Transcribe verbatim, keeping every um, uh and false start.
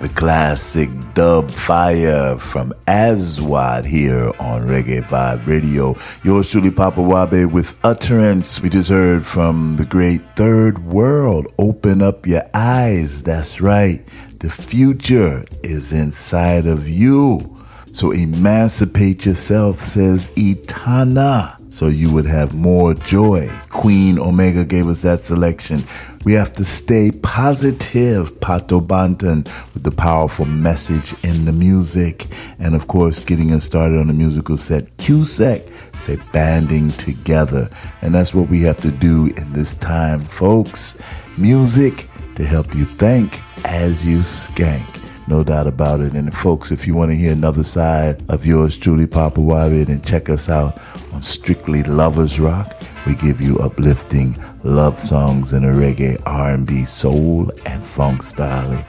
the classic dub fire from Aswad here on Reggae Vibe Radio. Yours truly, Papa Wabe, with Utterance. We just heard from the great Third World. Open up your eyes. That's right. The future is inside of you. So emancipate yourself, says Etana, so you would have more joy. Queen Omega gave us that selection. We have to stay positive, Pato Banton, with the powerful message in the music. And of course, getting us started on the musical set, Q-Sec, say banding together. And that's what we have to do in this time, folks. Music to help you think as you skank. No doubt about it. And folks, if you want to hear another side of yours truly, Papa Wabe, then check us out on Strictly Lovers Rock. We give you uplifting love songs in a reggae, R and B, soul, and funk style.